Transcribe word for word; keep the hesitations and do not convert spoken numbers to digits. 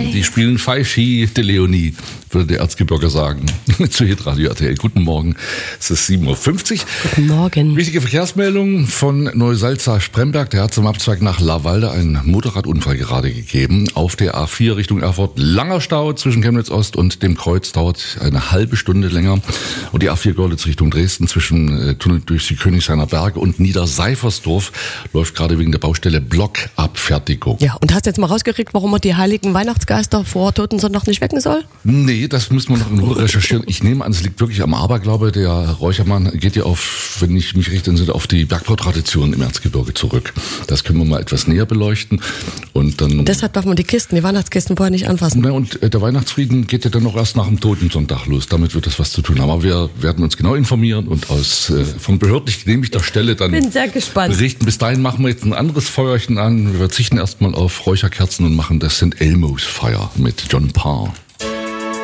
Die spielen Feichi de Leonie, würde der Erzgebirger sagen. Zu Hitradio R T L. Guten Morgen. Es ist sieben Uhr fünfzig. Guten Morgen. Wichtige Verkehrsmeldung von Neusalza-Spremberg. Der hat zum Abzweig nach Lawalde einen Motorradunfall gerade gegeben. Auf der A vier Richtung Erfurt. Langer Stau zwischen Chemnitz Ost und dem Kreuz. Dauert eine halbe Stunde länger. Und die A vier Görlitz Richtung Dresden zwischen äh, Tunnel durch die Königshainer Berge und Niederseifersdorf läuft gerade wegen der Baustelle Blockabfertigung. Ja, und hast du jetzt mal rausgekriegt, warum man die heiligen Weihnachtsgeister vor Totensonntag nicht wecken soll? Nee, das müssen wir noch in Ruhe recherchieren. Ich nehme an, es liegt wirklich am Aberglaube. Der Räuchermann geht ja auf, wenn ich mich recht entsinne, auf die Bergbautradition im Erzgebirge zurück. Das können wir mal etwas näher beleuchten. Und dann. Deshalb darf man die Kisten, die Weihnachtskisten vorher nicht anfassen. Na, und der Weihnachtsfrieden geht ja dann noch erst nach dem Totensonntag los. Damit wird das was zu tun haben. Aber wir werden uns genau informieren und aus äh, von behördlich genehmigter Stelle dann Bin sehr gespannt. berichten. Bis dahin machen wir jetzt ein anderes Feuerchen an. Wir verzichten erstmal auf Räucherkerzen und machen das Saint Elmo's Fire mit John Parr.